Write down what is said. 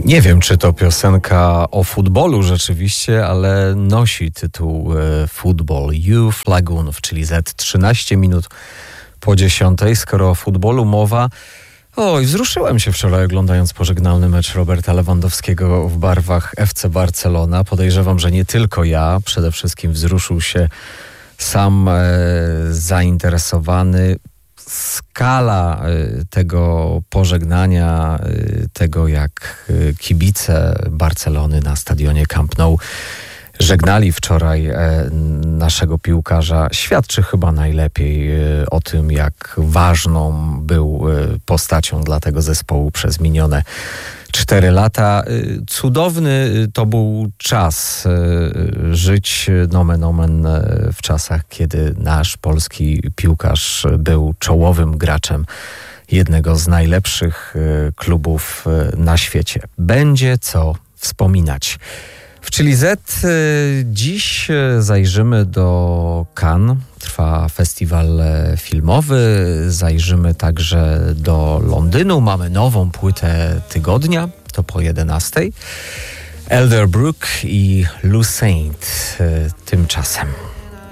Nie wiem, czy to piosenka o futbolu rzeczywiście, ale nosi tytuł Football Youth Lagoonów, czyli Z 13 minut po 10. Skoro o futbolu mowa, oj, wzruszyłem się wczoraj oglądając pożegnalny mecz Roberta Lewandowskiego w barwach FC Barcelona. Podejrzewam, że nie tylko ja, przede wszystkim wzruszył się sam zainteresowany. Skala tego pożegnania, tego jak kibice Barcelony na stadionie Camp Nou żegnali wczoraj naszego piłkarza, świadczy chyba najlepiej o tym, jak ważną był postacią dla tego zespołu przez minione 4 lata. Cudowny to był czas żyć nomen omen w czasach, kiedy nasz polski piłkarz był czołowym graczem jednego z najlepszych klubów na świecie. Będzie co wspominać. W Chili Z dziś zajrzymy do Cannes. Trwa festiwal filmowy. Zajrzymy także do Londynu. Mamy nową płytę tygodnia. To po 11. Elderbrook i Lou Saint tymczasem.